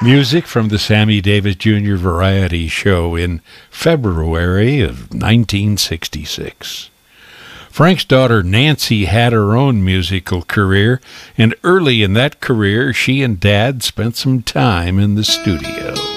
Music from the Sammy Davis Jr. Variety Show in February of 1966. Frank's daughter Nancy had her own musical career, and early in that career she and Dad spent some time in the studio.